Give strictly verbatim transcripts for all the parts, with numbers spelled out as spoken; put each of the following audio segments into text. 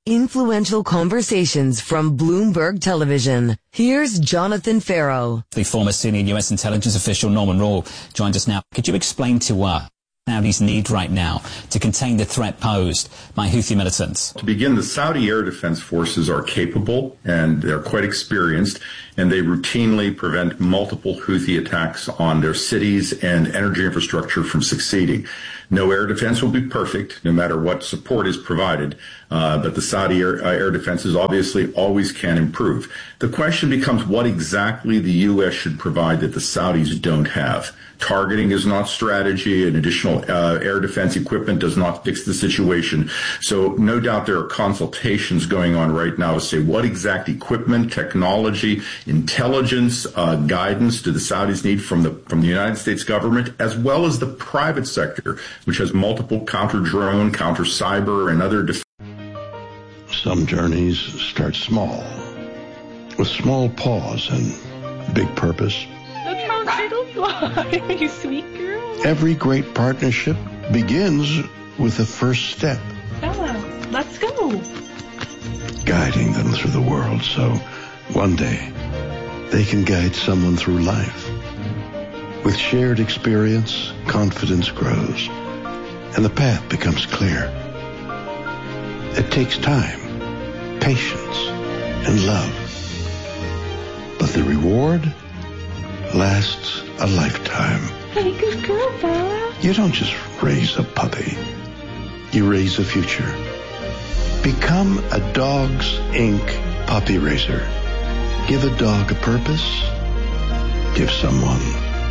Influential conversations from Bloomberg Television. Here's Jonathan Farrow. The former senior U S intelligence official Norman Rule joins us now. Could you explain to us Saudis need right now to contain the threat posed by Houthi militants? To begin, the Saudi air defense forces are capable and they're quite experienced, and they routinely prevent multiple Houthi attacks on their cities and energy infrastructure from succeeding. No air defense will be perfect, no matter what support is provided, uh, but the Saudi air, uh, air defenses obviously always can improve. The question becomes what exactly the U S should provide that the Saudis don't have. Targeting is not strategy, and additional uh, air defense equipment does not fix the situation. So no doubt there are consultations going on right now to say what exact equipment, technology, intelligence, uh, guidance do the Saudis need from the from the United States government, as well as the private sector, which has multiple counter-drone, counter-cyber, and other defense. Some journeys start small, with small pause and big purpose. Look how little fly, you sweet girl. Every great partnership begins with the first step. Bella, let's go. Guiding them through the world so one day they can guide someone through life. With shared experience, confidence grows, and the path becomes clear. It takes time, patience, and love. But the reward lasts a lifetime. Hey, good girl, Bella. You don't just raise a puppy. You raise a future. Become a Dogs Incorporated puppy raiser. Give a dog a purpose. Give someone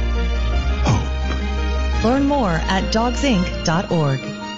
hope. Learn more at dogs inc dot org.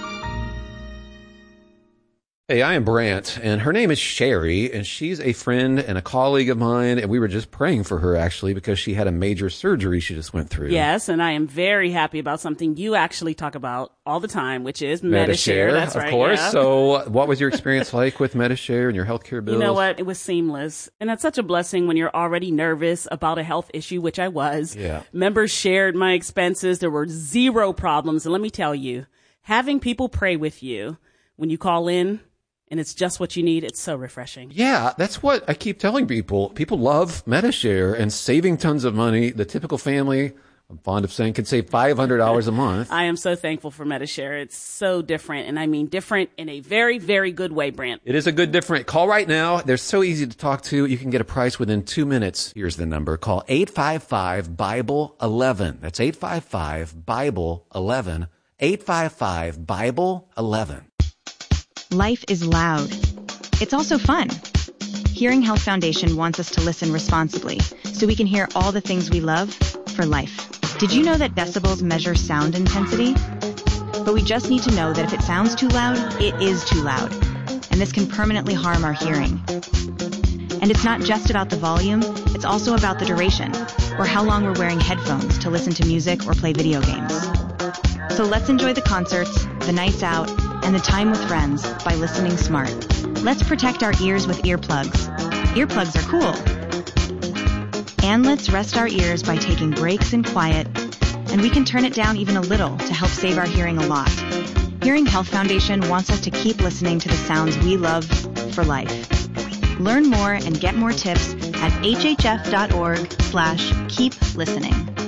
Hey, I am Brant, and her name is Sherry, and she's a friend and a colleague of mine, and we were just praying for her, actually, because she had a major surgery she just went through. Yes, and I am very happy about something you actually talk about all the time, which is Medi-Share. That's right, of course. Yeah. So what was your experience like with Medi-Share and your healthcare bills? You know what? It was seamless, and that's such a blessing when you're already nervous about a health issue, which I was. Yeah. Members shared my expenses. There were zero problems, and let me tell you, having people pray with you when you call in, and it's just what you need. It's so refreshing. Yeah, that's what I keep telling people. People love Medi-Share and saving tons of money. The typical family, I'm fond of saying, can save five hundred dollars a month. I am so thankful for Medi-Share. It's so different, and I mean different in a very, very good way, Brant. It is a good different. Call right now. They're so easy to talk to. You can get a price within two minutes. Here's the number. Call eight five five, Bible eleven. That's eight five five, Bible eleven. eight five five, Bible eleven. Life is loud. It's also fun. Hearing Health Foundation wants us to listen responsibly so we can hear all the things we love for life. Did you know that decibels measure sound intensity? But we just need to know that if it sounds too loud, it is too loud. And this can permanently harm our hearing. And it's not just about the volume, it's also about the duration, or how long we're wearing headphones to listen to music or play video games. So let's enjoy the concerts, the nights out, and the time with friends by listening smart. Let's protect our ears with earplugs. Earplugs are cool. And let's rest our ears by taking breaks in quiet, and we can turn it down even a little to help save our hearing a lot. Hearing Health Foundation wants us to keep listening to the sounds we love for life. Learn more and get more tips at hhf.org slash keep listening.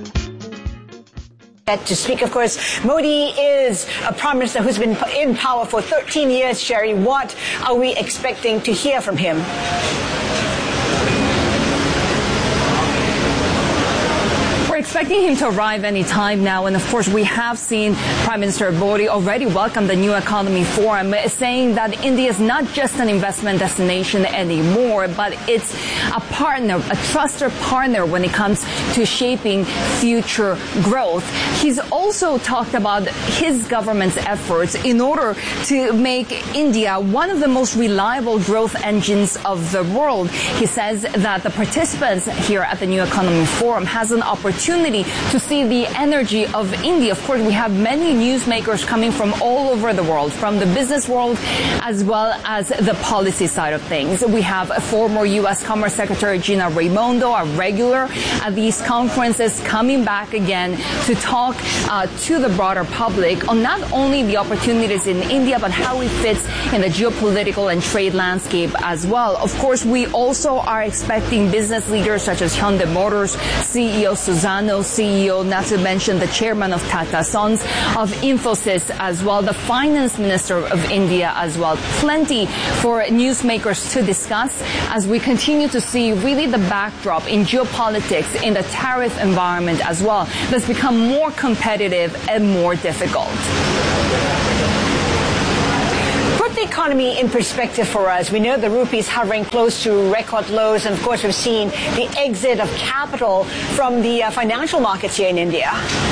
To speak, of course, Modi is a prime minister who's been in power for thirteen years, Sherry. What are we expecting to hear from him? We're expecting him to arrive any time now, and of course we have seen Prime Minister Modi already welcome the New Economy Forum, saying that India is not just an investment destination anymore, but it's a partner, a trusted partner when it comes to shaping future growth. He's also talked about his government's efforts in order to make India one of the most reliable growth engines of the world. He says that the participants here at the New Economy Forum has an opportunity opportunity to see the energy of India. Of course, we have many newsmakers coming from all over the world, from the business world as well as the policy side of things. We have former U S Commerce Secretary Gina Raimondo, a regular at these conferences, coming back again to talk uh, to the broader public on not only the opportunities in India, but how it fits in the geopolitical and trade landscape as well. Of course, we also are expecting business leaders such as Hyundai Motors, C E O Susano, C E O, not to mention the chairman of Tata Sons, of Infosys as well, the finance minister of India as well. Plenty for newsmakers to discuss as we continue to see really the backdrop in geopolitics, in the tariff environment as well, that's become more competitive and more difficult. Put the economy in perspective for us. We know the rupee is hovering close to record lows, and of course we've seen the exit of capital from the uh, financial markets here in India.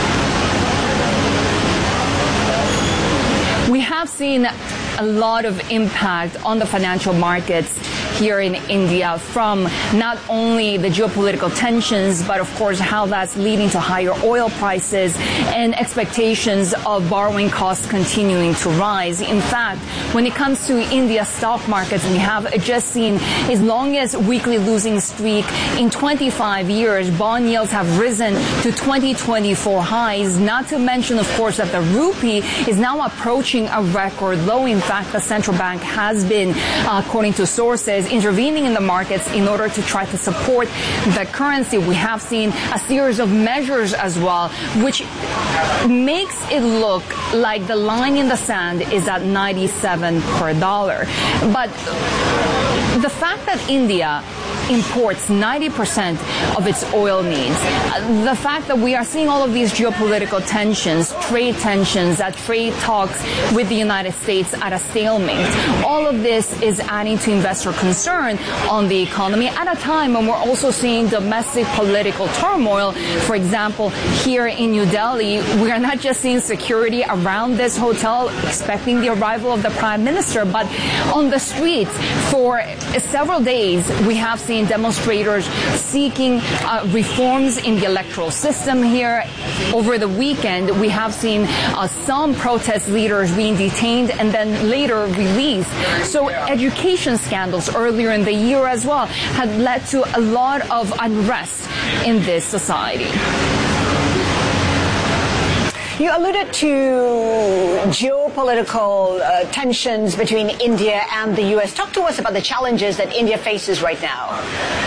We have seen a lot of impact on the financial markets here in India from not only the geopolitical tensions, but of course how that's leading to higher oil prices and expectations of borrowing costs continuing to rise. In fact, when it comes to India's stock markets, we have just seen its longest weekly losing streak in twenty-five years. Bond yields have risen to twenty twenty-four highs, not to mention, of course, that the rupee is now approaching a record low. In fact, the central bank has been, uh, according to sources, intervening in the markets in order to try to support the currency. We have seen a series of measures as well, which makes it look like the line in the sand is at ninety-seven per dollar. But the fact that India imports ninety percent of its oil needs, the fact that we are seeing all of these geopolitical tensions, trade tensions, that trade talks with the United States at a stalemate, all of this is adding to investor concern on the economy at a time when we're also seeing domestic political turmoil. For example, here in New Delhi, we are not just seeing security around this hotel expecting the arrival of the Prime Minister, but on the streets for several days we have seen demonstrators seeking uh, reforms in the electoral system here. Over the weekend, we have seen uh, some protest leaders being detained and then later released. So education scandals earlier in the year as well had led to a lot of unrest in this society. You alluded to geopolitical uh, tensions between India and the U S. Talk to us about the challenges that India faces right now.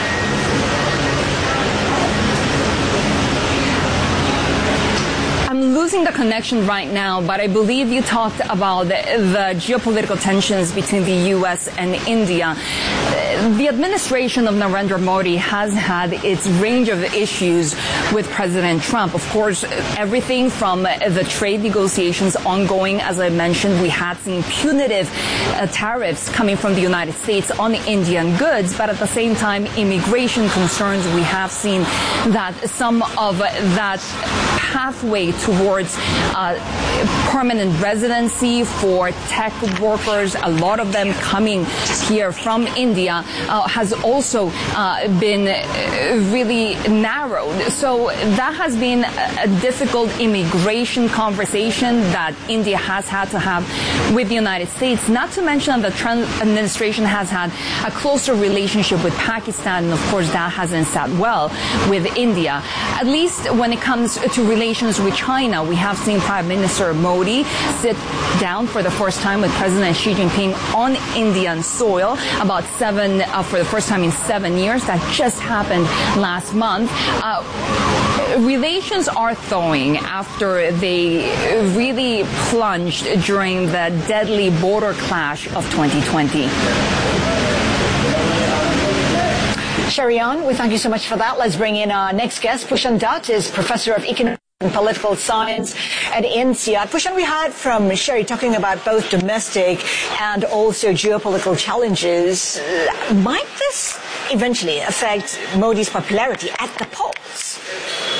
I'm losing the connection right now, but I believe you talked about the, the geopolitical tensions between the U S and India. The administration of Narendra Modi has had its range of issues with President Trump. Of course, everything from the trade negotiations ongoing, as I mentioned, we had seen punitive uh, tariffs coming from the United States on Indian goods, but at the same time, immigration concerns, we have seen that some of that pathway towards uh, permanent residency for tech workers, a lot of them coming here from India, uh, has also uh, been really narrowed. So that has been a difficult immigration conversation that India has had to have with the United States, not to mention that the Trump administration has had a closer relationship with Pakistan, and of course that hasn't sat well with India. At least when it comes to relations with China, we have seen Prime Minister Modi sit down for the first time with President Xi Jinping on Indian soil, about seven, uh, for the first time in seven years. That just happened last month. Uh, relations are thawing after they really plunged during the deadly border clash of twenty twenty. Sherry-Ann, we thank you so much for that. Let's bring in our next guest. Bhushan Dutt is Professor of Economics and Political Science at I N S E A D. Bhushan, we heard from Sherry talking about both domestic and also geopolitical challenges. Uh, might this eventually affect Modi's popularity at the polls?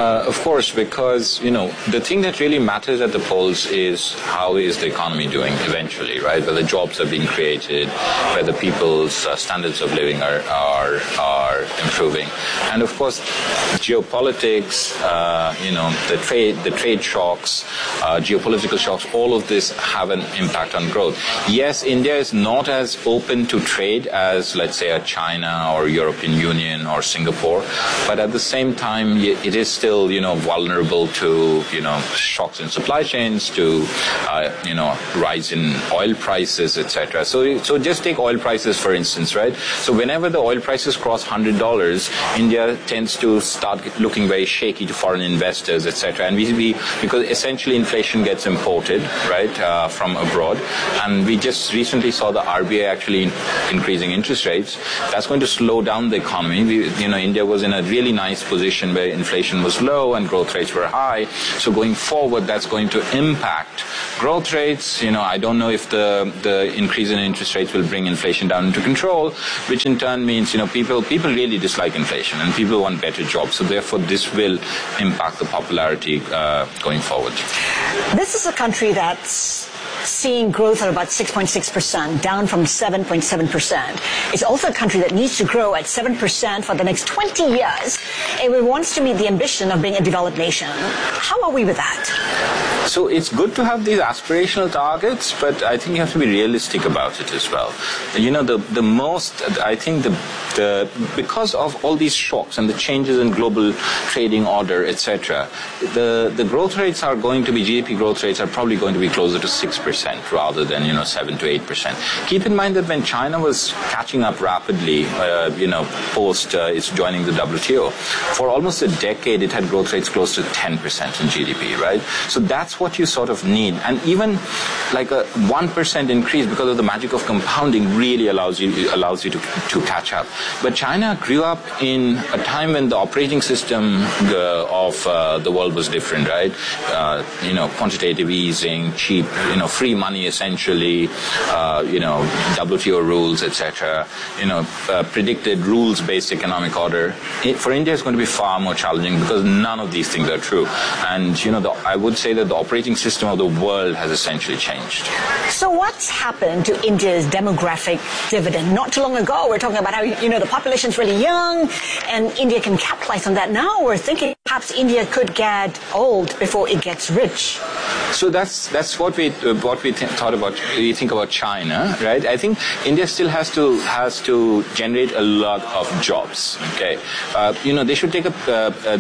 Uh, of course, because, you know, the thing that really matters at the polls is how is the economy doing eventually, right? Whether jobs are being created, whether people's uh, standards of living are, are, are improving. And of course, geopolitics, uh, you know, the trade, the trade shocks, uh, geopolitical shocks, all of this have an impact on growth. Yes, India is not as open to trade as, let's say, a China or European Union or Singapore, but at the same time, it is still, you know, vulnerable to, you know, shocks in supply chains, to, uh, you know, rise in oil prices, et cetera. So, so just take oil prices, for instance, right? So whenever the oil prices cross one hundred dollars, India tends to start looking very shaky to foreign investors, et cetera. And we, we because essentially inflation gets imported, right, uh, from abroad. And we just recently saw the R B I actually in, increasing interest rates. That's going to slow down the economy. We, you know, India was in a really nice position where inflation was low and growth rates were high. So going forward, that's going to impact growth rates. You know, I don't know if the, the increase in interest rates will bring inflation down into control, which in turn means, you know, people, people really dislike inflation and people want better jobs. So therefore, this will impact the popularity uh, going forward. This is a country that's seeing growth at about six point six percent, down from seven point seven percent. It's also a country that needs to grow at seven percent for the next twenty years. And it wants to meet the ambition of being a developed nation. How are we with that? So it's good to have these aspirational targets, but I think you have to be realistic about it as well. You know, the, the most, I think the, the, because of all these shocks and the changes in global trading order, et cetera, the, the growth rates are going to be, G D P growth rates are probably going to be closer to six percent rather than, you know, seven to eight percent. Keep in mind that when China was catching up rapidly, uh, you know, post uh, its joining the W T O, for almost a decade it had growth rates close to ten percent in G D P, right? So that's what you sort of need. And even like a one percent increase because of the magic of compounding really allows you allows you to, to catch up. But China grew up in a time when the operating system uh, of uh, the world was different, right? Uh, you know, quantitative easing, cheap, you know, free money essentially, uh, you know, W T O rules, et cetera. You know, uh, predicted rules-based economic order. It, for India, it's going to be far more challenging because none of these things are true. And, you know, the, I would say that the operating system of the world has essentially changed. So what's happened to India's demographic dividend? Not too long ago, we're talking about how, you know, the population's really young and India can capitalize on that. Now we're thinking perhaps India could get old before it gets rich. So that's that's what we uh, what we th- thought about. We think about China, right? I think India still has to has to generate a lot of jobs. Okay, uh, you know, they should take a, a,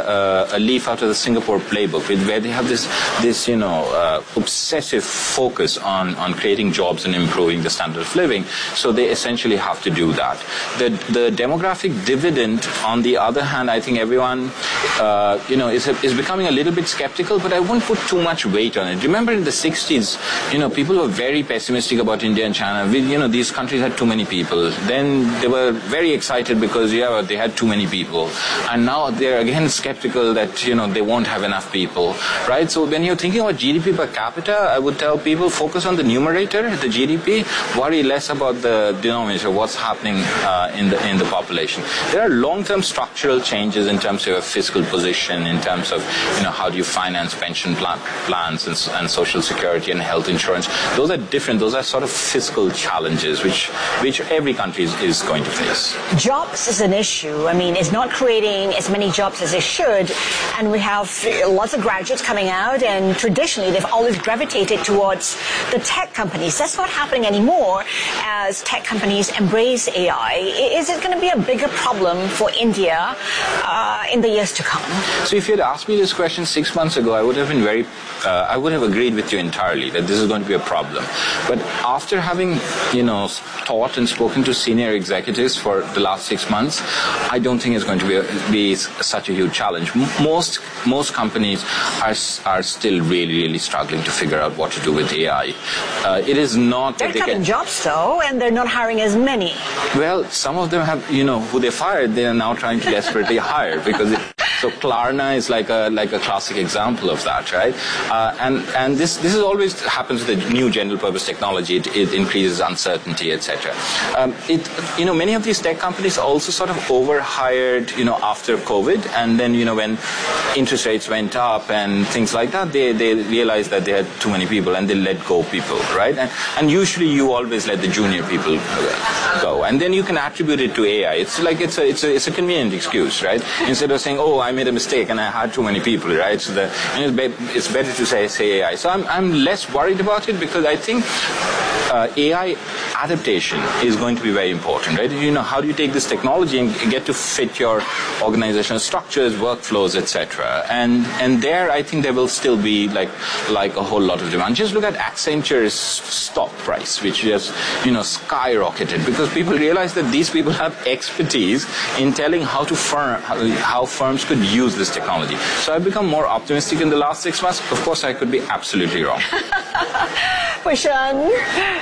a, a leaf out of the Singapore playbook, with, where they have this this you know uh, obsessive focus on on creating jobs and improving the standard of living. So they essentially have to do that. The the demographic dividend, on the other hand, I think everyone uh, you know is is becoming a little bit skeptical, but I won't put too much weight on it. Remember in the sixties, you know, people were very pessimistic about India and China. We, you know, these countries had too many people. Then they were very excited because, yeah, they had too many people. And now they're again skeptical that, you know, they won't have enough people, right? So when you're thinking about G D P per capita, I would tell people focus on the numerator, the G D P, worry less about the denominator, what's happening uh, in the in the population. There are long-term structural changes in terms of your fiscal position, in terms of, you know, how do you finance pension plan, plans and, and social security and health insurance. Those are different. Those are sort of fiscal challenges which which every country is, is going to face. Jobs is an issue. I mean, it's not creating as many jobs as it should, and we have lots of graduates coming out, and traditionally they've always gravitated towards the tech companies. That's not happening anymore as tech companies embrace A I. Is it going to be a bigger problem for India uh, in the years to come? So if you had asked me this question six months ago, I would have been very Uh, I would have agreed with you entirely that this is going to be a problem. But after having, you know, taught and spoken to senior executives for the last six months, I don't think it's going to be, a, be such a huge challenge. Most most companies are are still really, really struggling to figure out what to do with A I. Uh, it is not they're that they cutting can, jobs though, and they're not hiring as many. Well, some of them have, you know, who they fired, they are now trying to desperately hire because it, So Klarna is like a like a classic example of that, right? Uh, and and this this is always happens with the new general purpose technology. It, it increases uncertainty, et cetera. Um, it you know many of these tech companies also sort of overhired, you know, after COVID, and then you know when interest rates went up and things like that, they they realized that they had too many people and they let go people, right? And and usually you always let the junior people go, and then you can attribute it to A I. It's like it's a it's a it's a convenient excuse, right? Instead of saying, oh, I made a mistake and I had too many people, right? So the and it's, be, it's better to say say A I. So I'm I'm less worried about it because I think uh, A I adaptation is going to be very important, right? You know, how do you take this technology and get to fit your organizational structures, workflows, et cetera. And and there, I think there will still be like like a whole lot of demand. Just look at Accenture's stock price, which just you know skyrocketed because people realize that these people have expertise in telling how to firm how, how firms could use this technology. So I've become more optimistic in the last six months. Of course, I could be absolutely wrong. Bhushan,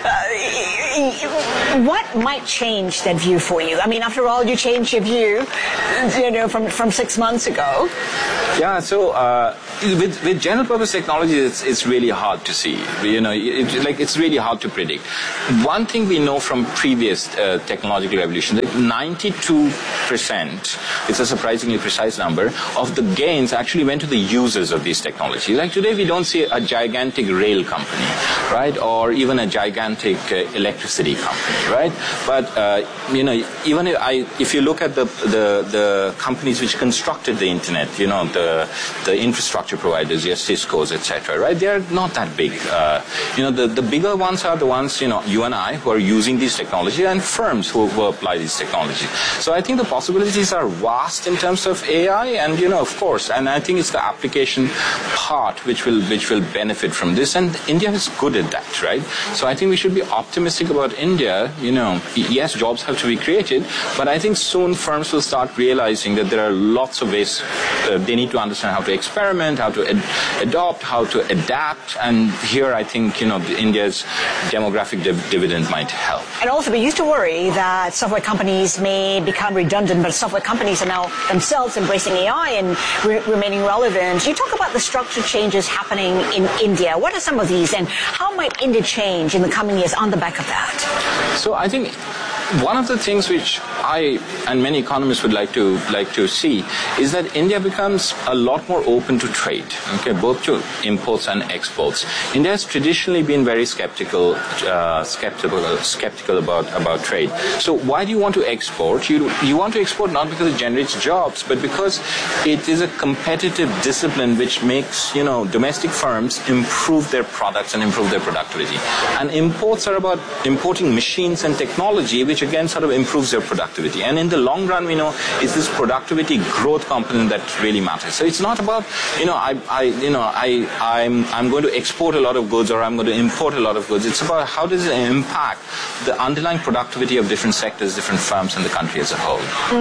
uh, what might change that view for you? I mean, after all, you changed your view, you know, from, from six months ago. Yeah, so uh, with with general purpose technology, it's it's really hard to see. You know, it, like it's really hard to predict. One thing we know from previous uh, technological revolutions, like ninety-two percent, it's a surprisingly precise number, of the gains actually went to the users of these technologies. Like today, we don't see a gigantic rail company, right, or even a gigantic uh, electricity company, right? But uh, you know, even if, I, if you look at the, the the companies which constructed the internet, you know, the the infrastructure providers, your Cisco's, et cetera, right? They are not that big. Uh, you know, the the bigger ones are the ones, you know, you and I who are using these technologies, and firms who, who apply these technologies. So I think the possibilities are vast in terms of A I, and you know, of course, and I think it's the application part which will which will benefit from this, and India is good at that, right? So I think we should be optimistic about India. You know, yes, jobs have to be created, but I think soon firms will start realizing that there are lots of ways. Uh, they need to understand how to experiment, how to ad- adopt, how to adapt, and here I think, you know, India's demographic div- dividend might help. And also, we used to worry that software companies may become redundant, but software companies are now themselves embracing A I and re- remaining relevant. You talk about the structural changes happening in India. What are some of these, and how might India change in the coming years on the back of that? So I think one of the things which I and many economists would like to like to see is that India becomes a lot more open to trade, okay, both to imports and exports. India has traditionally been very skeptical, uh, skeptical, skeptical about about trade. So why do you want to export? You you want to export not because it generates jobs, but because it is a competitive discipline which makes, you know, domestic firms improve their products and improve their productivity. And imports are about importing machines and technology, which again sort of improves their productivity. And in the long run, we know it's this productivity growth component that really matters. So it's not about, you know, I, I you know, I, I'm, I'm going to export a lot of goods or I'm going to import a lot of goods. It's about how does it impact the underlying productivity of different sectors, different firms, and the country as a whole.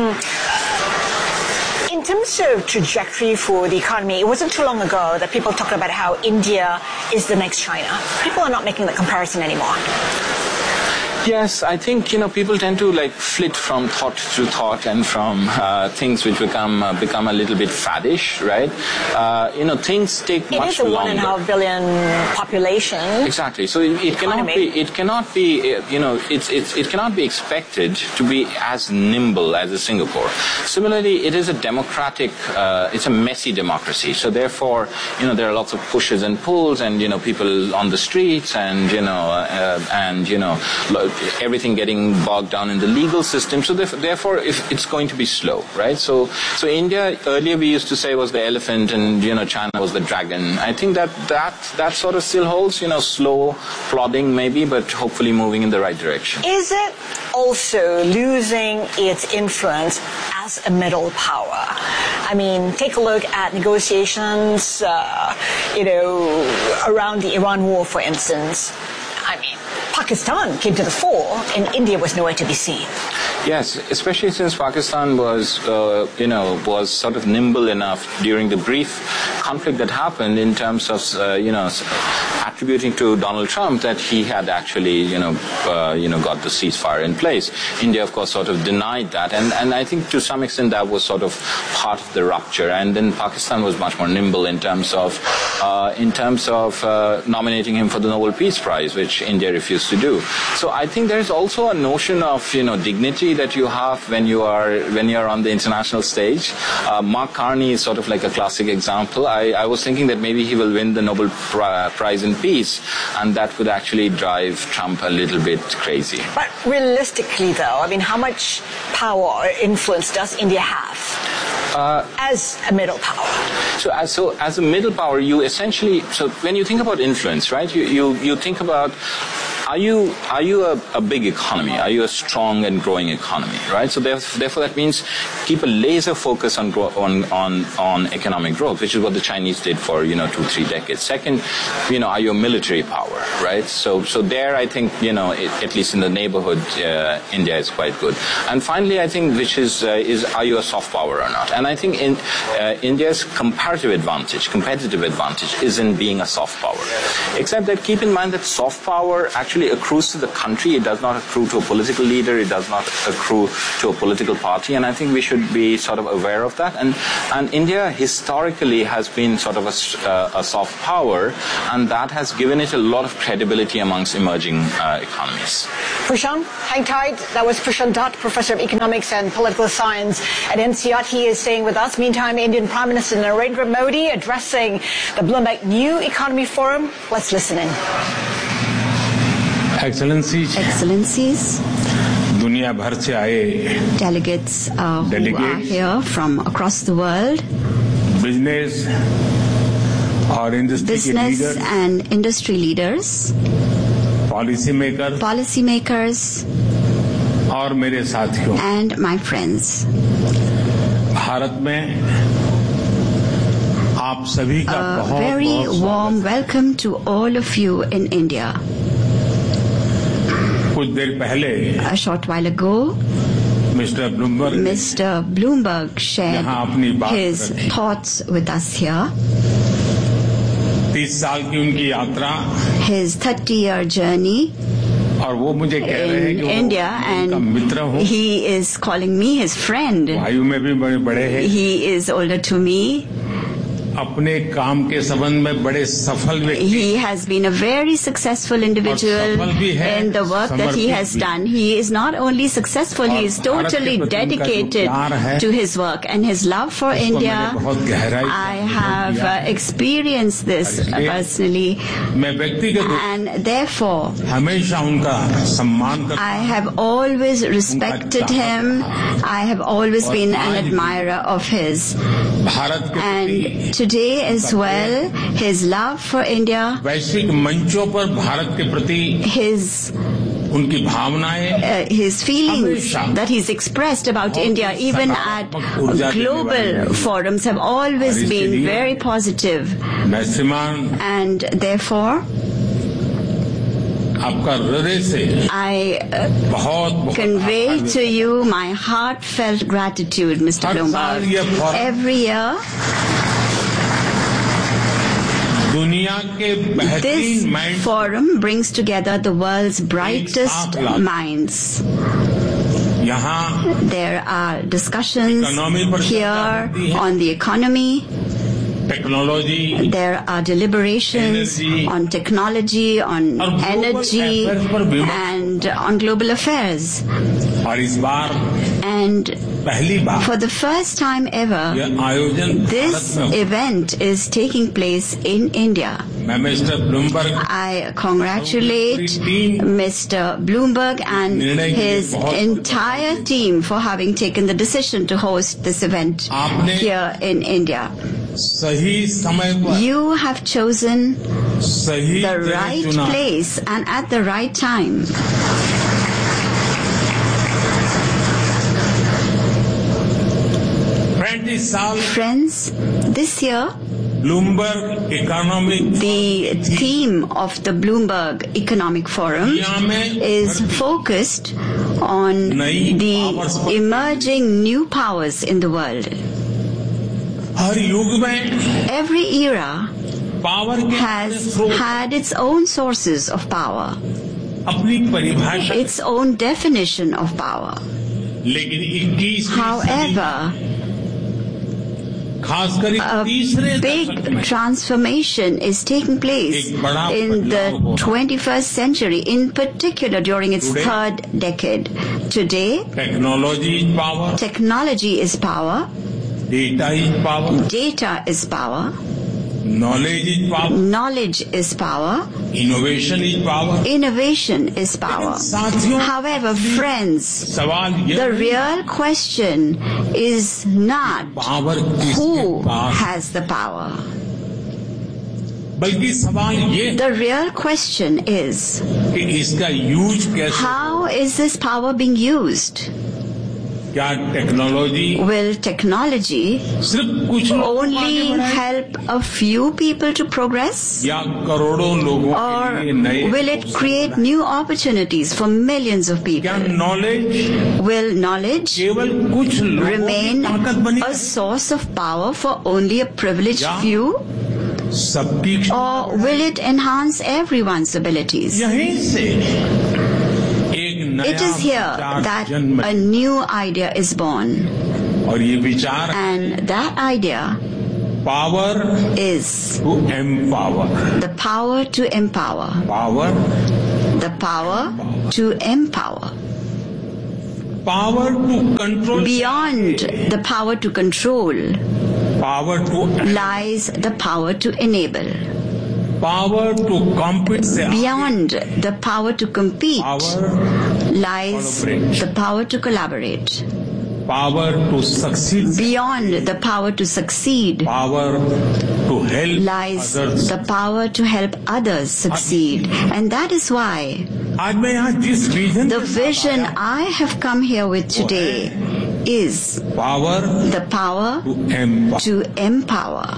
Mm. In terms of trajectory for the economy, it wasn't too long ago that people talked about how India is the next China. People are not making that comparison anymore. Yes, I think, you know, people tend to like flit from thought to thought and from uh, things which become uh, become a little bit faddish, right? Uh, you know, things take it much longer. It is a one longer. and a half billion population. Exactly. So it, it cannot be. It cannot be. You know, it's it's it cannot be expected to be as nimble as a Singapore. Similarly, it is a democratic. Uh, it's a messy democracy. So therefore, you know, there are lots of pushes and pulls, and you know, people on the streets, and you know, uh, and you know. everything getting bogged down in the legal system. So therefore, if it's going to be slow, right? So, so India earlier we used to say was the elephant, and you know China was the dragon. I think that that that sort of still holds. You know, slow, plodding maybe, but hopefully moving in the right direction. Is it also losing its influence as a middle power? I mean, take a look at negotiations, uh, you know, around the Iran war, for instance. I mean, Pakistan came to the fore, and India was nowhere to be seen. Yes, especially since Pakistan was, uh, you know, was sort of nimble enough during the brief conflict that happened in terms of, uh, you know, at attributing to Donald Trump that he had actually, you know, uh, you know, got the ceasefire in place. India, of course, sort of denied that, and and I think to some extent that was sort of part of the rupture. And then Pakistan was much more nimble in terms of uh, in terms of uh, nominating him for the Nobel Peace Prize, which India refused to do. So I think there is also a notion of, you know, dignity that you have when you are when you are on the international stage. Uh, Mark Carney is sort of like a classic example. I, I was thinking that maybe he will win the Nobel Prize in Peace, and that could actually drive Trump a little bit crazy. But realistically, though, I mean, how much power or influence does India have uh, as a middle power? So as, so as a middle power, you essentially, so when you think about influence, right, you, you, you think about, are you are you a, a big economy? Are you a strong and growing economy, right? So therefore, therefore that means keep a laser focus on, grow, on on on economic growth, which is what the Chinese did for, you know, two three decades. Second, you know, are you a military power, right? So so there, I think, you know, it, at least in the neighborhood, uh, India is quite good. And finally, I think, which is uh, is are you a soft power or not? And I think in uh, India's comparative advantage, competitive advantage, is in being a soft power. Except that keep in mind that soft power actually accrues to the country. It does not accrue to a political leader. It does not accrue to a political party. And I think we should be sort of aware of that. And and India historically has been sort of a, uh, a soft power, and that has given it a lot of credibility amongst emerging uh, economies. Prashant, hang tight. That was Prashant Dutt, Professor of Economics and Political Science at N C R. He is staying with us. Meantime, Indian Prime Minister Narendra Modi addressing the Bloomberg New Economy Forum. Let's listen in. Excellencies, Excellencies, दुनिया भर से आए delegates uh, who delegates, are here from across the world, business और industry business leaders, and industry leaders, policy makers, policy makers, और मेरे साथियों, and my friends. Bharat में आप सभी का A बहुत very बहुत warm welcome to all of you in India. कुछ देर पहले A short while ago, Mister Bloomberg Mister Bloomberg shared his thoughts with us here. तीस साल की उनकी यात्रा, his thirty-year journey और वो मुझे कह रहे हैं in कि India, उनका मित्र हूँ. and he is calling me his friend. आयु में भी बड़े बड़े हैं. He is older to me. अपने काम के संबंध में बड़े सफल व्यक्ति. He has been a very successful individual in the work that he has done. He is not only successful, he is totally dedicated to his work and his love for India. I have uh, experienced this personally, and therefore I have always respected him. I have always been an admirer of his. And today as well, his love for India, वैश्विक मंचों पर भारत के प्रति his उनकी भावनाएं, uh, his feelings that he's expressed about India, even at global forums, have always been very positive. And therefore, I uh, convey to you my heartfelt gratitude, Mister Bloomberg. Every year, this forum brings together the world's brightest minds. There are discussions here on the economy. There are deliberations on technology, on energy, and on global affairs. And for the first time ever, this event is taking place in India. I congratulate Mister Bloomberg and his entire team for having taken the decision to host this event here in India. You have chosen the right place and at the right time. Friends, this year, the theme of the Bloomberg Economic Forum is focused on the emerging new powers in the world. Every era has had its own sources of power, its own definition of power. However, a big transformation is taking place in the twenty-first century, in particular during its third decade. Today, technology is power, data is power, knowledge is power, knowledge is power, innovation is power, innovation is power. However, friends, the real question is not who has the power. The real question is, how is this power being used? Will technology only help a few people to progress? Or will it create new opportunities for millions of people? Will knowledge remain a source of power for only a privileged few? Or will it enhance everyone's abilities? It is here that a new idea is born. And that idea is the power to empower. The power to empower. Beyond the power to control lies the power to enable. Power to compete. Beyond the power to compete lies the power to collaborate. Power to succeed. Beyond the power to succeed power to help lies the power to help others succeed. And that is why the vision I have come here with today is the power to empower.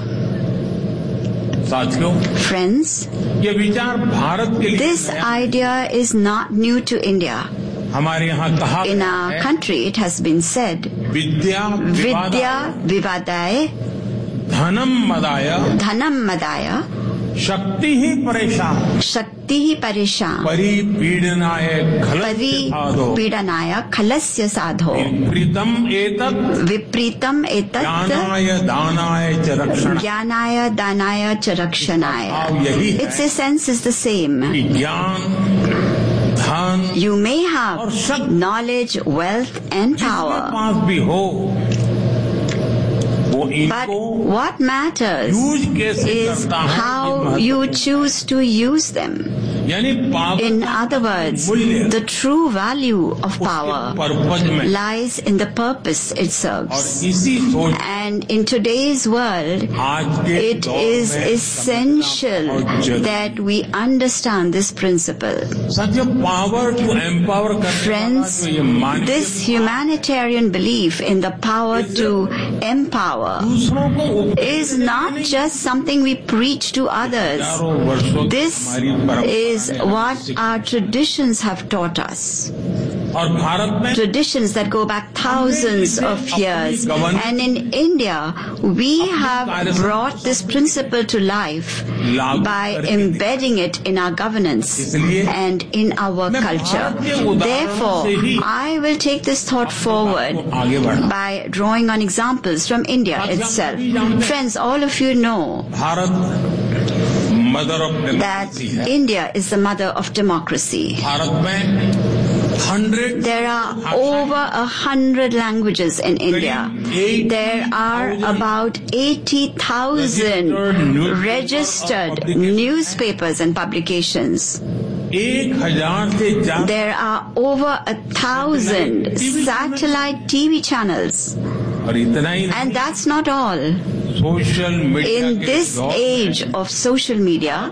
Friends, this idea is not new to India. In our country, it has been said, Vidya Vivadaya, Dhanam Madaya, Shakti hi pareshan. Shakti hi pareshan. Pari pidanaaya Pari pidanaya khalasya sadho. Vipritam etat. Vipritam etat. Jnanaya danaya cha rakshana. Jnanaya danaya cha rakshanaya. Its essence is the same. You may have knowledge, wealth and power. But what matters is how you choose to use them. In other words, the true value of power lies in the purpose it serves. And in today's world, it is essential that we understand this principle. Friends, this humanitarian belief in the power to empower is not just something we preach to others. This is what our traditions have taught us. Traditions that go back thousands of years. And in India, we have brought this principle to life by embedding it in our governance and in our culture. Therefore, I will take this thought forward by drawing on examples from India itself. Friends, all of you know that India is the mother of democracy. There are over a hundred languages in India. There are about eighty thousand registered newspapers and publications. There are over a thousand satellite T V channels. And that's not all. In this age of social media,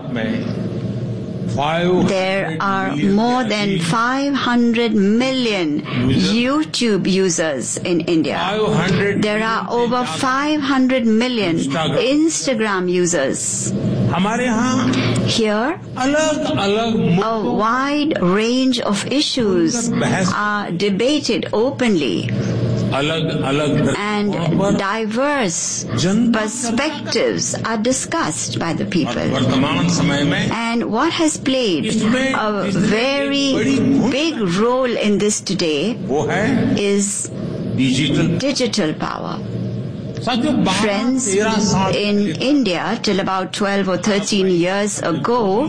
there are more than five hundred million YouTube users in India. There are over five hundred million Instagram users. Here, a wide range of issues are debated openly. and diverse perspectives are discussed by the people. And what has played a very big role in this today is digital power. Friends, in India, till about twelve or thirteen years ago,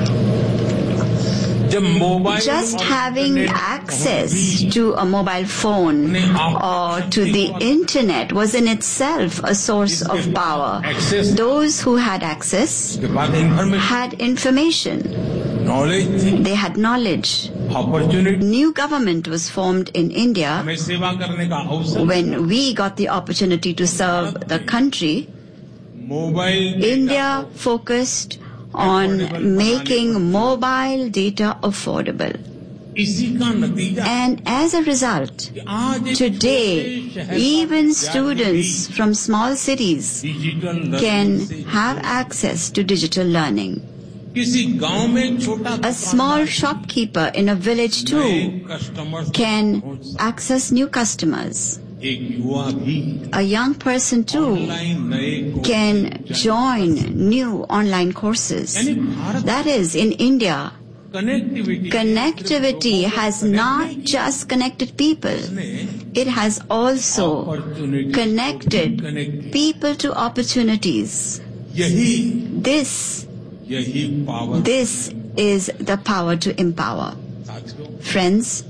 just having access to a mobile phone or to the internet was in itself a source of power. Those who had access had information. They had knowledge. New government was formed in India. When we got the opportunity to serve the country, India focused on making mobile data affordable. And as a result, today, even students from small cities can have access to digital learning. A small shopkeeper in a village too can access new customers. A young person too can join new online courses. That is, in India, connectivity has not just connected people, it has also connected people to opportunities. This, this is the power to empower. Friends,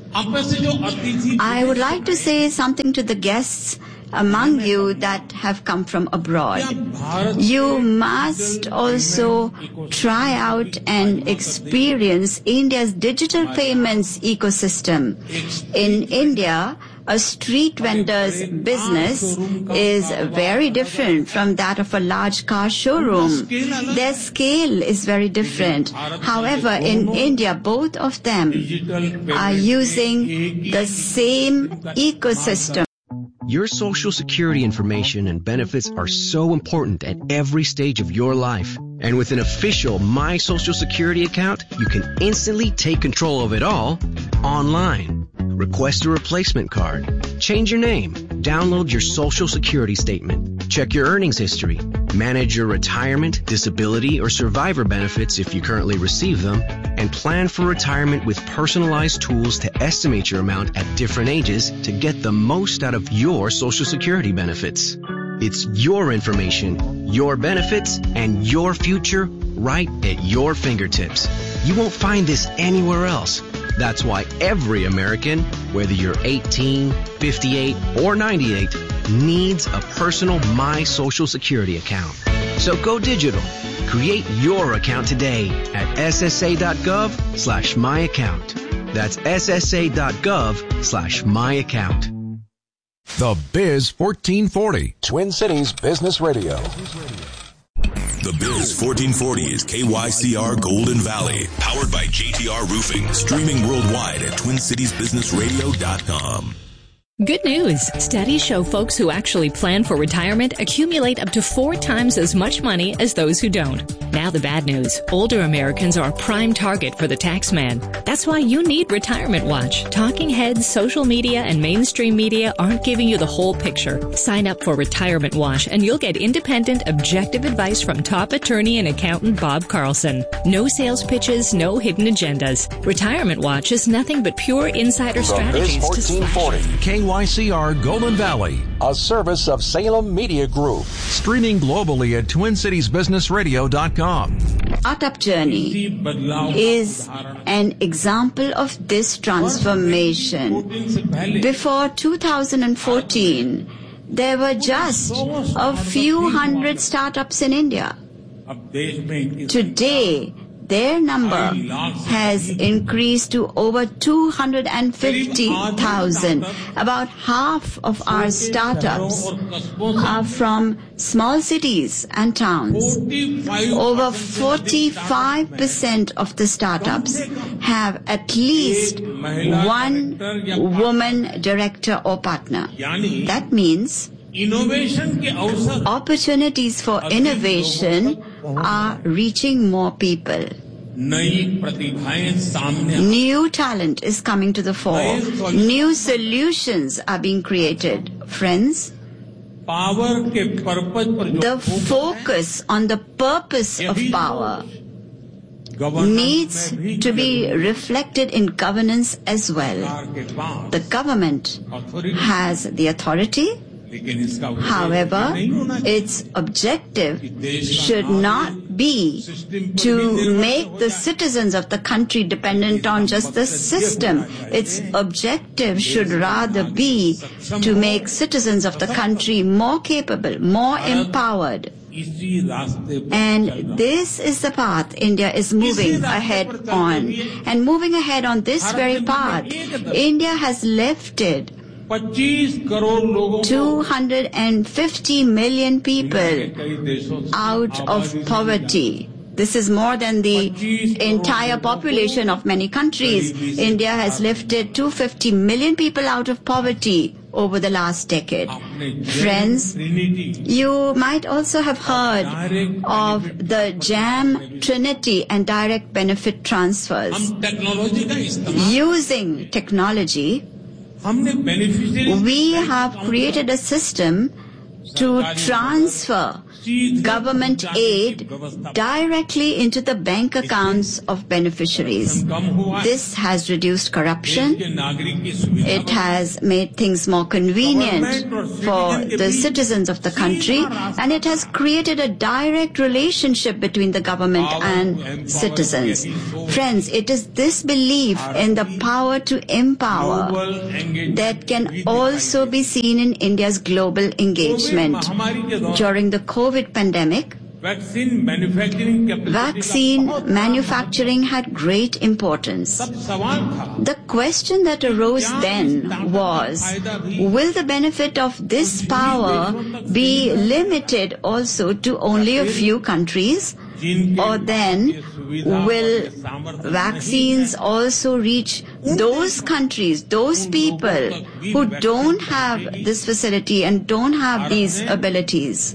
I would like to say something to the guests among you that have come from abroad. You must also try out and experience India's digital payments ecosystem. In India, a street vendor's business is very different from that of a large car showroom. Their scale is very different. However, in India, both of them are using the same ecosystem. Your Social Security information and benefits are so important at every stage of your life. And with an official My Social Security account, you can instantly take control of it all online. Request a replacement card, change your name, download your Social Security statement, check your earnings history, manage your retirement, disability, or survivor benefits if you currently receive them, and plan for retirement with personalized tools to estimate your amount at different ages to get the most out of your Social Security benefits. It's your information, your benefits, and your future right at your fingertips. You won't find this anywhere else. That's why every American, whether you're eighteen, fifty-eight, or ninety-eight, needs a personal My Social Security account. So go digital. Create your account today at ssa.gov slash my account. That's ssa.gov slash my account. The Biz fourteen forty, Twin Cities Business Radio. The Biz fourteen forty is K Y C R Golden Valley, powered by J T R Roofing, streaming worldwide at twin cities business radio dot com. Good news. Studies show folks who actually plan for retirement accumulate up to four times as much money as those who don't. Now the bad news. Older Americans are a prime target for the tax man. That's why you need Retirement Watch. Talking heads, social media, and mainstream media aren't giving you the whole picture. Sign up for Retirement Watch and you'll get independent, objective advice from top attorney and accountant Bob Carlson. No sales pitches, no hidden agendas. Retirement Watch is nothing but pure insider strategies to slash. K Y C R Golden Valley, a service of Salem Media Group. Streaming globally at twin cities business radio dot com. Startup Journey is an example of this transformation. Before two thousand fourteen, there were just a few hundred startups in India. Today, their number has increased to over two hundred fifty thousand. About half of our startups are from small cities and towns. Over forty-five percent of the startups have at least one woman director or partner. That means opportunities for innovation are reaching more people. New talent is coming to the fore. New solutions are being created. Friends, the focus on the purpose of power needs to be reflected in governance as well. The government has the authority. However, its objective should not be to make the citizens of the country dependent on just the system. Its objective should rather be to make citizens of the country more capable, more empowered. And this is the path India is moving ahead on. And moving ahead on this very path, India has lifted two hundred fifty million people out of poverty. This is more than the entire population of many countries. India has lifted two hundred fifty million people out of poverty over the last decade. Friends, you might also have heard of the JAM Trinity and direct benefit transfers. Using technology, we have created a system to transfer government aid directly into the bank accounts of beneficiaries. This has reduced corruption. It has made things more convenient for the citizens of the country, and it has created a direct relationship between the government and citizens. Friends, it is this belief in the power to empower that can also be seen in India's global engagement. During the COVID pandemic, vaccine manufacturing, vaccine manufacturing had great importance. The question that arose then was, will the benefit of this power be limited also to only a few countries? Or then will vaccines also reach those countries, those people who don't have this facility and don't have these abilities?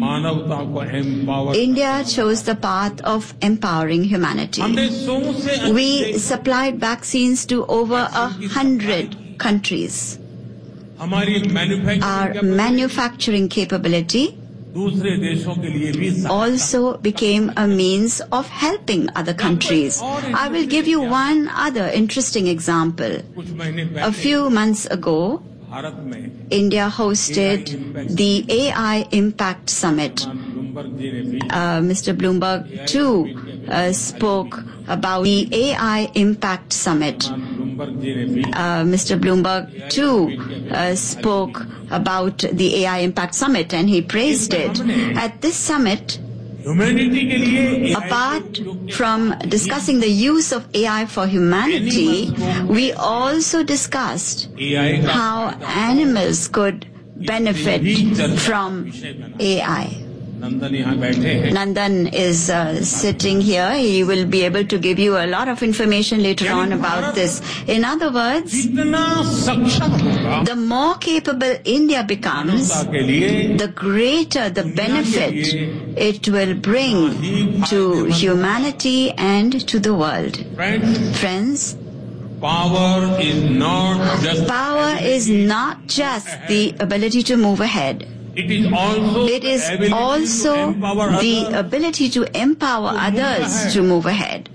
India chose the path of empowering humanity. We supplied vaccines to over a hundred countries. Our manufacturing capability also became a means of helping other countries. I will give you one other interesting example. A few months ago, India hosted the A I Impact Summit. Uh, Mister Bloomberg too uh, spoke about the A I Impact Summit. Uh, Mister Bloomberg too uh, spoke about the A I Impact Summit, and he praised it. At this summit, apart from discussing the use of A I for humanity, we also discussed how animals could benefit from A I. Nandan is uh, sitting here. He will be able to give you a lot of information later on about this. In other words, the more capable India becomes, the greater the benefit it will bring to humanity and to the world. Friends, power is not just, power is not just the ability to move ahead. It is also, it is also the ability to empower others to move ahead.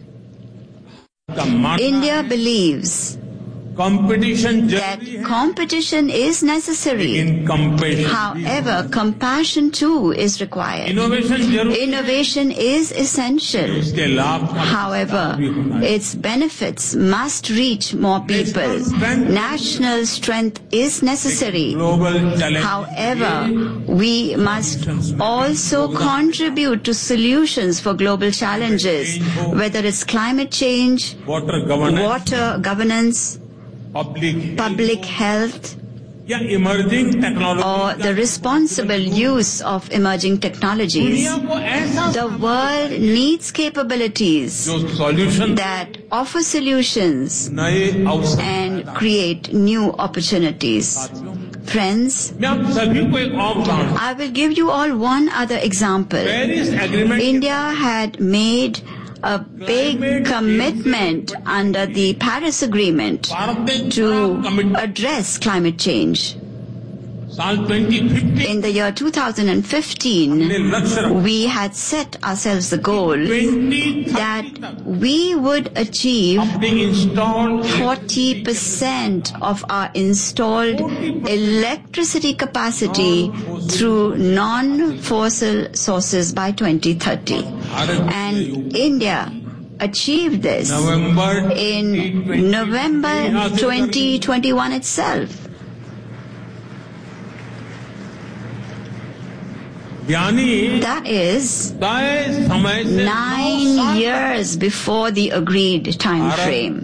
India believes competition that competition is necessary. However, compassion too is required. Innovation is essential. However, its benefits must reach more people. National strength is necessary. However, we must also contribute to solutions for global challenges, whether it's climate change, water governance, Public, public health, or the responsible use of emerging technologies. The world needs capabilities that offer solutions and create new opportunities. Friends, I will give you all one other example. India had made a big commitment under the Paris Agreement to address climate change. In the year two thousand fifteen, we had set ourselves the goal that we would achieve forty percent of our installed electricity capacity through non-fossil sources by twenty thirty. And India achieved this in November twenty twenty-one itself. That is nine years before the agreed time frame.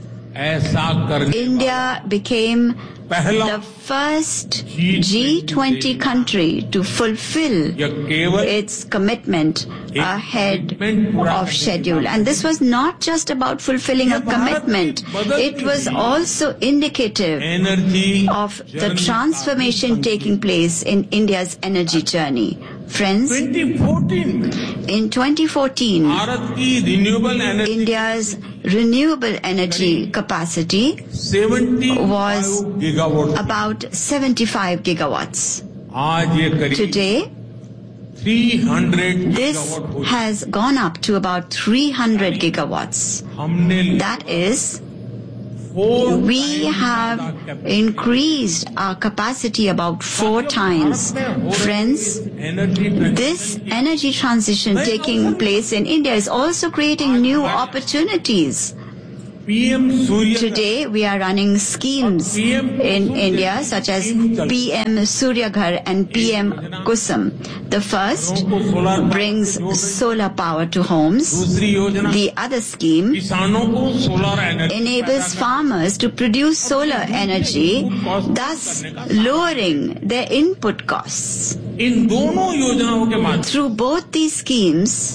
India became the first G twenty country to fulfill its commitment ahead of schedule. And this was not just about fulfilling a commitment. It was also indicative of the transformation taking place in India's energy journey. Friends, in twenty fourteen, India's renewable energy capacity was about seventy-five gigawatts. Today, this has gone up to about three hundred gigawatts. That is, we have increased our capacity about four times. Friends, this energy transition taking place in India is also creating new opportunities. Today, we are running schemes in India such as P M Surya Ghar and P M Kusum. The first brings solar power to homes. The other scheme enables farmers to produce solar energy, thus lowering their input costs. Through both these schemes,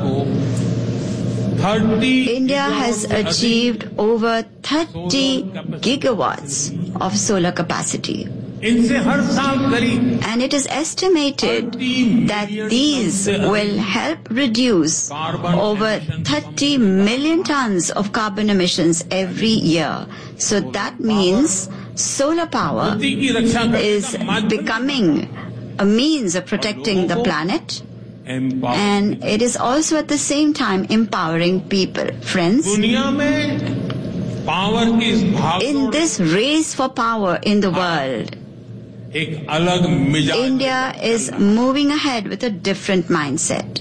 India has achieved over thirty gigawatts of solar capacity. And it is estimated that these will help reduce over thirty million tons of carbon emissions every year. So that means solar power is becoming a means of protecting the planet, and it is also at the same time empowering people. Friends, in this race for power in the world, India is moving ahead with a different mindset.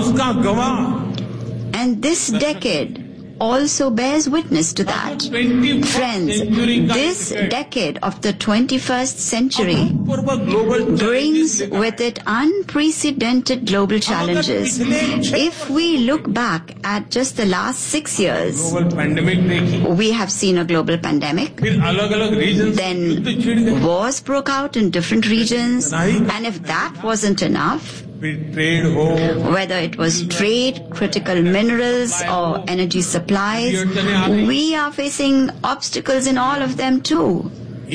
And this decade also bears witness to that. Friends, this decade of the twenty-first century brings with it unprecedented global challenges. If we look back at just the last six years, we have seen a global pandemic, then wars broke out in different regions, and if that wasn't enough, whether it was trade, critical minerals, or energy supplies, we are facing obstacles in all of them too.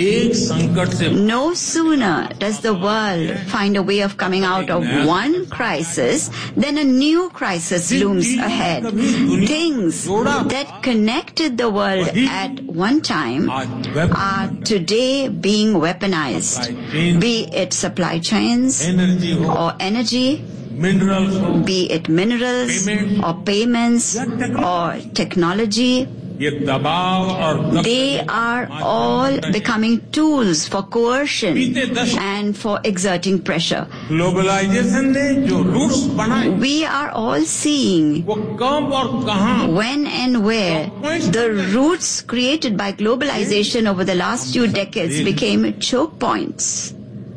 No sooner does the world find a way of coming out of one crisis than a new crisis looms ahead. Things that connected the world at one time are today being weaponized, be it supply chains or energy, be it minerals or payments or technology. They are all becoming tools for coercion and for exerting pressure. We are all seeing when and where the roots created by globalization over the last few decades became choke points.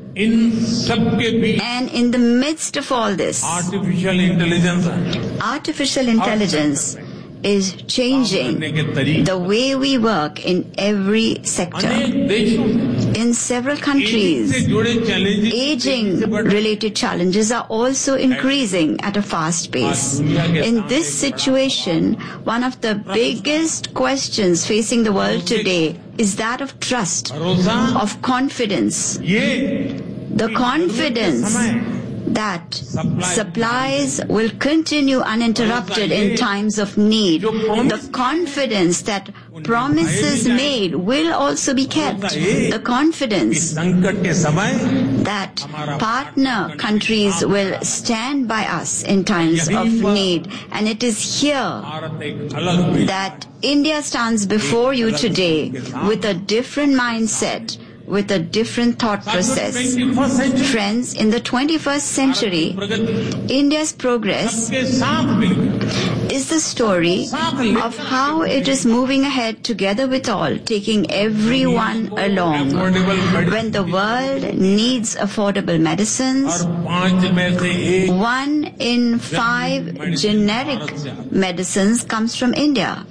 And in the midst of all this, artificial intelligence, artificial intelligence is changing the way we work in every sector. In several countries, aging-related challenges are also increasing at a fast pace. In this situation, one of the biggest questions facing the world today is that of trust, of confidence. The confidence that supplies will continue uninterrupted in times of need. The confidence that promises made will also be kept. The confidence that partner countries will stand by us in times of need. And it is here that India stands before you today with a different mindset, with a different thought process. Friends, in the twenty-first century, India's progress is the story of how it is moving ahead together with all, taking everyone along. When the world needs affordable medicines, one in five generic medicines comes from India.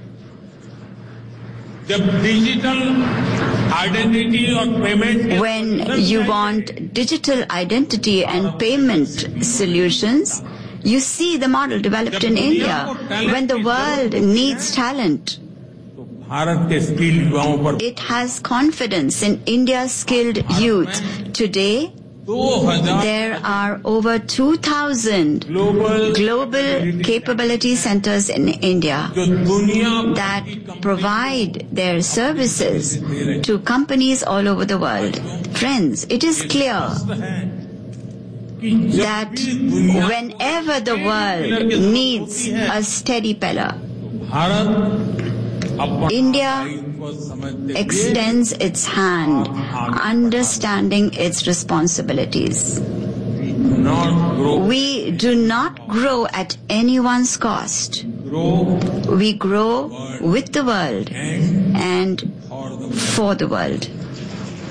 The digital identity or payment. When you want digital identity and payment solutions, you see the model developed in India. When the world needs talent, it has confidence in India's skilled youth. Today, there are over two thousand global capability centers in India that provide their services to companies all over the world. Friends, it is clear that whenever the world needs a steady pillar, India extends its hand, understanding its responsibilities. We do not grow at anyone's cost. We grow with the world and for the world.